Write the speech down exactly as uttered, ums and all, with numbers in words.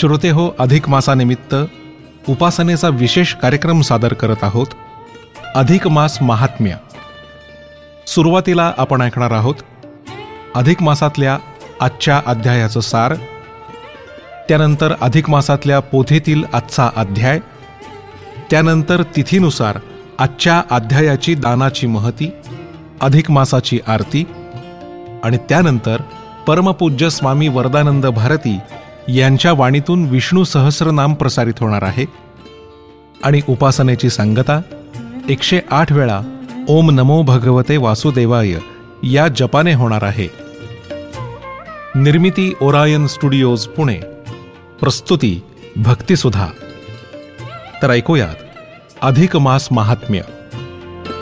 श्रोते हो, अधिक मासानिमित्त उपासनेचा विशेष कार्यक्रम सादर करत आहोत. अधिक मास महात्म्य. सुरुवातीला आपण ऐकणार आहोत अधिक मासातल्या आजच्या अध्यायाचं सार, त्यानंतर अधिक मासातल्या पोथीतील आजचा अध्याय, त्यानंतर तिथीनुसार आजच्या अध्यायाची दानाची महती, अधिक मासाची आरती आणि त्यानंतर परमपूज्य स्वामी वरदानंद भारती यांच्या वाणीतून विष्णू सहस्रनाम प्रसारित होणार आहे. आणि उपासनेची सांगता एकशे आठ वेळा ओम नमो भगवते वासुदेवाय या जपाने होणार आहे. निर्मिती ओरायन स्टुडिओज पुणे. प्रस्तुती भक्तिसुधा. तर ऐकूयात अधिक मास महात्म्य.